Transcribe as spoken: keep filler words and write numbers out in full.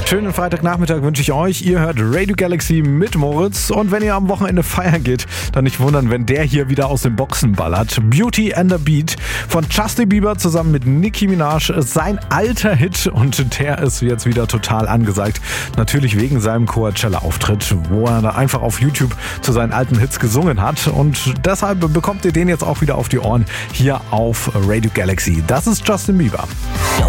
Schönen Freitagnachmittag wünsche ich euch. Ihr hört Radio Galaxy mit Moritz. Und wenn ihr am Wochenende feiern geht, dann nicht wundern, wenn der hier wieder aus den Boxen ballert. Beauty and the Beat von Justin Bieber zusammen mit Nicki Minaj. Sein alter Hit und der ist jetzt wieder total angesagt. Natürlich wegen seinem Coachella-Auftritt, wo er da einfach auf YouTube zu seinen alten Hits gesungen hat. Und deshalb bekommt ihr den jetzt auch wieder auf die Ohren hier auf Radio Galaxy. Das ist Justin Bieber.